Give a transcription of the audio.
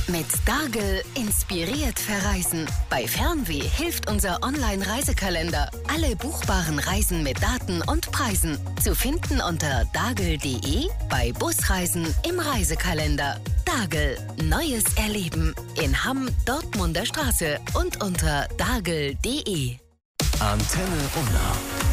Mit Dargel inspiriert verreisen. Bei Fernweh hilft unser Online-Reisekalender. Alle buchbaren Reisen mit Daten und Preisen. Zu finden unter dargel.de, bei Busreisen im Reisekalender. Dargel, neues Erleben. In Hamm, Dortmunder Straße und unter dargel.de. Antenne Unna.